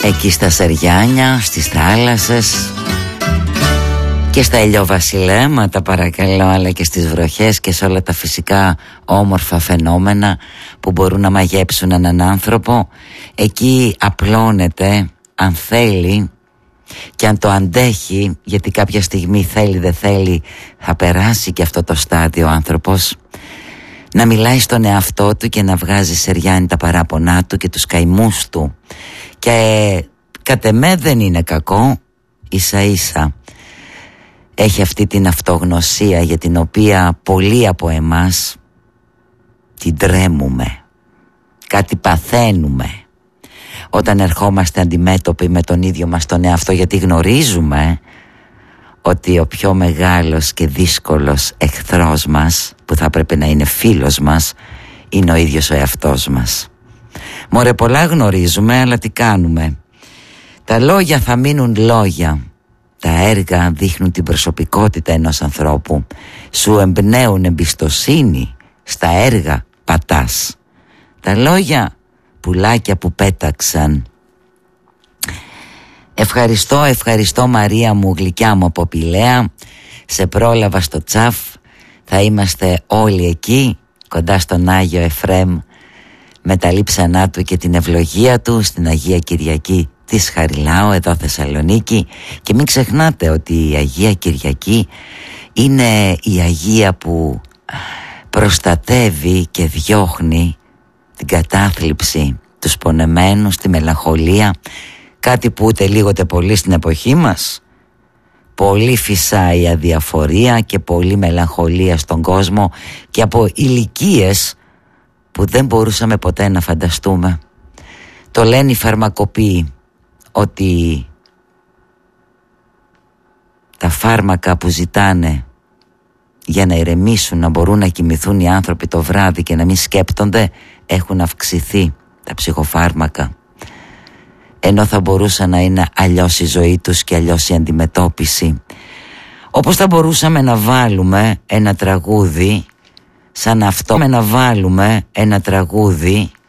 εκεί στα Σεριάνια, στις θάλασσες και στα ηλιοβασιλέματα παρακαλώ, αλλά και στις βροχές και σε όλα τα φυσικά όμορφα φαινόμενα που μπορούν να μαγέψουν έναν άνθρωπο. Εκεί απλώνεται, αν θέλει και αν το αντέχει, γιατί κάποια στιγμή θέλει δεν θέλει θα περάσει και αυτό το στάδιο ο άνθρωπος, να μιλάει στον εαυτό του και να βγάζει Σεριάνι τα παράπονά του και τους καημούς του. Και κατ' εμέ δεν είναι κακό, ίσα ίσα έχει αυτή την αυτογνωσία για την οποία πολλοί από εμάς την τρέμουμε, κάτι παθαίνουμε όταν ερχόμαστε αντιμέτωποι με τον ίδιο μας τον εαυτό, γιατί γνωρίζουμε ότι ο πιο μεγάλος και δύσκολος εχθρός μας, που θα πρέπει να είναι φίλος μας, είναι ο ίδιος ο εαυτός μας. Μωρέ, πολλά γνωρίζουμε, αλλά τι κάνουμε? Τα λόγια θα μείνουν λόγια. Τα έργα δείχνουν την προσωπικότητα ενός ανθρώπου. Σου εμπνέουν εμπιστοσύνη, στα έργα πατάς. Τα λόγια πουλάκια που πέταξαν. Ευχαριστώ Μαρία μου, γλυκιά μου από Πηλαία. Σε πρόλαβα στο Τσαφ. Θα είμαστε όλοι εκεί, κοντά στον Άγιο Εφραίμ, με τα λείψανά του και την ευλογία του, στην Αγία Κυριακή της Χαριλάου, εδώ Θεσσαλονίκη. Και μην ξεχνάτε ότι η Αγία Κυριακή είναι η Αγία που προστατεύει και διώχνει την κατάθλιψη, τους πονεμένους, τη μελαγχολία, κάτι που ούτε λίγο ούτε πολύ στην εποχή μας. Πολύ φυσάει η αδιαφορία και πολύ μελαγχολία στον κόσμο και από ηλικίες που δεν μπορούσαμε ποτέ να φανταστούμε. Το λένε οι φαρμακοποιοί ότι τα φάρμακα που ζητάνε για να ηρεμήσουν, να μπορούν να κοιμηθούν οι άνθρωποι το βράδυ και να μην σκέπτονται, έχουν αυξηθεί τα ψυχοφάρμακα. Ενώ θα μπορούσε να είναι αλλιώς η ζωή τους και αλλιώς η αντιμετώπιση. Όπως θα μπορούσαμε να βάλουμε ένα τραγούδι σαν αυτό, να βάλουμε ένα τραγούδι